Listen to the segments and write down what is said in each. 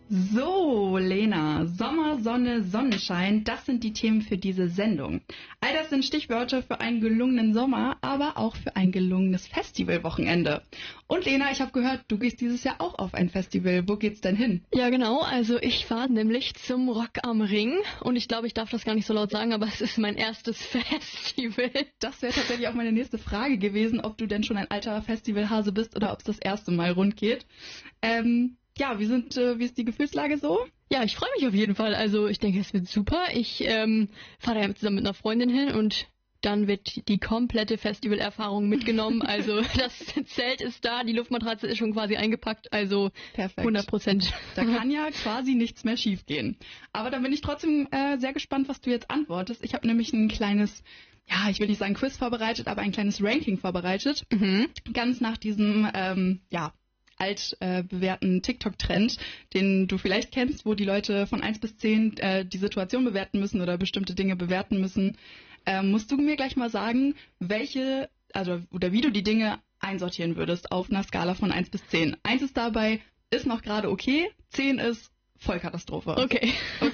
So, Lena, Sommer, Sonne, Sonnenschein, das sind die Themen für diese Sendung. All das sind Stichwörter für einen gelungenen Sommer, aber auch für ein gelungenes Festivalwochenende. Und Lena, ich habe gehört, du gehst dieses Jahr auch auf ein Festival. Wo geht's denn hin? Ja, genau. Also ich fahre nämlich zum Rock am Ring. Und ich glaube, ich darf das gar nicht so laut sagen, aber es ist mein erstes Festival. Das wäre tatsächlich auch meine nächste Frage gewesen, ob du denn schon ein alter Festivalhase bist oder ob es das erste Mal rund geht. Ja, wie ist die Gefühlslage so? Ja, ich freue mich auf jeden Fall. Also ich denke, es wird super. Ich fahre ja zusammen mit einer Freundin hin und dann wird die komplette Festivalerfahrung mitgenommen. Also das Zelt ist da, die Luftmatratze ist schon quasi eingepackt, also Perfekt. 100%. Da kann ja quasi nichts mehr schiefgehen. Aber da bin ich trotzdem sehr gespannt, was du jetzt antwortest. Ich habe nämlich ein kleines, ja, ich will nicht sagen Quiz vorbereitet, aber ein kleines Ranking vorbereitet. Ganz nach diesem, altbewährten TikTok-Trend, den du vielleicht kennst, wo die Leute von 1 bis 10 die Situation bewerten müssen oder bestimmte Dinge bewerten müssen. Musst du mir gleich mal sagen, wie du die Dinge einsortieren würdest auf einer Skala von 1 bis 10. 1 ist dabei, ist noch gerade okay, 10 ist Vollkatastrophe. Okay.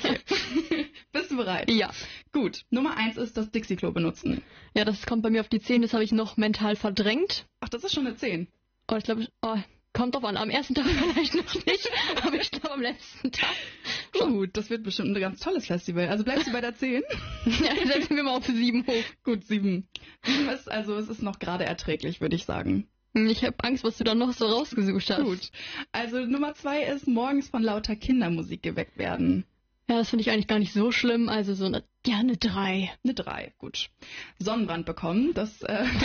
Bist du bereit? Ja. Gut. Nummer 1 ist das Dixie-Klo benutzen. Ja, das kommt bei mir auf die 10, das habe ich noch mental verdrängt. Ach, das ist schon eine 10. Oh, ich glaube, kommt drauf an. Am ersten Tag vielleicht noch nicht, aber ich glaube am letzten Tag. Gut, das wird bestimmt ein ganz tolles Festival. Also bleibst du bei der 10? Ja, setzen wir mal auf 7 hoch. Gut, 7. 7 ist, also es ist noch gerade erträglich, würde ich sagen. Ich habe Angst, was du dann noch so rausgesucht hast. Gut. Also Nummer 2 ist morgens von lauter Kindermusik geweckt werden. Ja, das finde ich eigentlich gar nicht so schlimm. Also so eine 3. Eine 3, gut. Sonnenbrand bekommen, das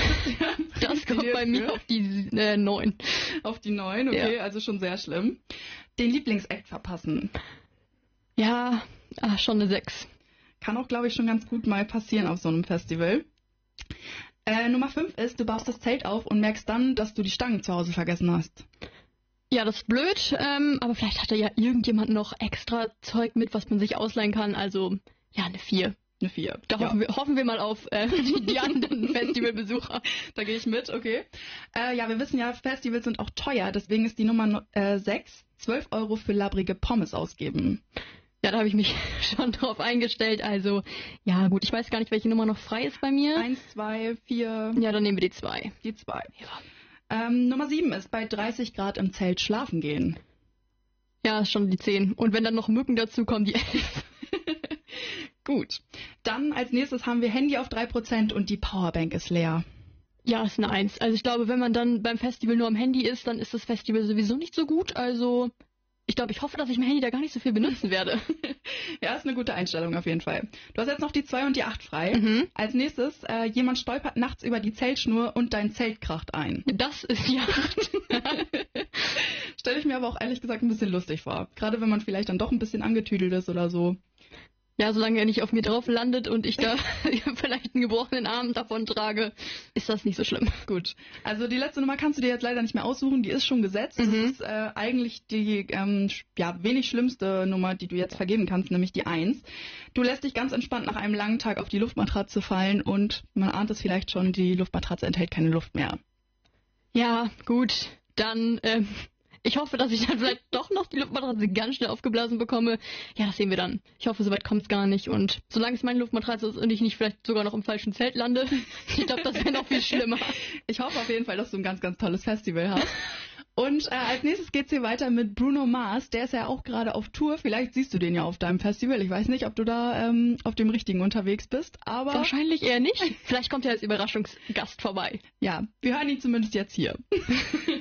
kommt bei mir auf die 9. Auf die 9, okay, Ja. also schon sehr schlimm. Den Lieblingsakt verpassen. Ja, schon eine 6. Kann auch, glaube ich, schon ganz gut mal passieren auf so einem Festival. Nummer 5 ist, du baust das Zelt auf und merkst dann, dass du die Stangen zu Hause vergessen hast. Ja, das ist blöd, aber vielleicht hat ja irgendjemand noch extra Zeug mit, was man sich ausleihen kann. Also, ja, eine 4. Eine 4. Da hoffen wir mal auf die anderen Festivalbesucher. Da gehe ich mit, okay. Wir wissen ja, Festivals sind auch teuer, deswegen ist die Nummer 6, 12 € für labbrige Pommes ausgeben. Ja, da habe ich mich schon drauf eingestellt. Also, ja gut, ich weiß gar nicht, welche Nummer noch frei ist bei mir. 1, 2, 4. Ja, dann nehmen wir die 2. Die 2. Ja. Nummer 7 ist bei 30 Grad im Zelt schlafen gehen. Ja, ist schon die 10. Und wenn dann noch Mücken dazukommen, die 11. Gut. Dann als nächstes haben wir Handy auf 3% und die Powerbank ist leer. Ja, ist eine 1. Also ich glaube, wenn man dann beim Festival nur am Handy ist, dann ist das Festival sowieso nicht so gut. Also ich hoffe, dass ich mein Handy da gar nicht so viel benutzen werde. Ja, ist eine gute Einstellung auf jeden Fall. Du hast jetzt noch die 2 und die 8 frei. Als nächstes, jemand stolpert nachts über die Zeltschnur und dein Zelt kracht ein. Das ist die 8. Stelle ich mir aber auch ehrlich gesagt ein bisschen lustig vor. Gerade wenn man vielleicht dann doch ein bisschen angetüdelt ist oder so. Ja, solange er nicht auf mir drauf landet und ich da vielleicht einen gebrochenen Arm davon trage, ist das nicht so schlimm. Gut. Also die letzte Nummer kannst du dir jetzt leider nicht mehr aussuchen, die ist schon gesetzt. Das ist eigentlich die wenig schlimmste Nummer, die du jetzt vergeben kannst, nämlich die 1. Du lässt dich ganz entspannt nach einem langen Tag auf die Luftmatratze fallen und man ahnt es vielleicht schon, die Luftmatratze enthält keine Luft mehr. Ja, gut, dann ich hoffe, dass ich dann vielleicht doch noch die Luftmatratze ganz schnell aufgeblasen bekomme. Ja, das sehen wir dann. Ich hoffe, soweit kommt es gar nicht. Und solange es meine Luftmatratze ist und ich nicht vielleicht sogar noch im falschen Zelt lande, ich glaube, das wäre noch viel schlimmer. Ich hoffe auf jeden Fall, dass du ein ganz, ganz tolles Festival hast. Und als nächstes geht's hier weiter mit Bruno Mars. Der ist ja auch gerade auf Tour. Vielleicht siehst du den ja auf deinem Festival. Ich weiß nicht, ob du da auf dem richtigen unterwegs bist. Aber wahrscheinlich eher nicht. Vielleicht kommt er als Überraschungsgast vorbei. Ja, wir hören ihn zumindest jetzt hier.